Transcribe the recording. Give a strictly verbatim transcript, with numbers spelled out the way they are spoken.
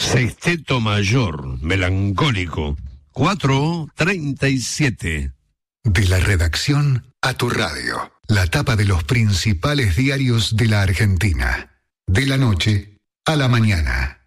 Sexteto Mayor, melancólico, cuatro treinta y siete. De la redacción a tu radio, la tapa de los principales diarios de la Argentina. De la noche a la mañana.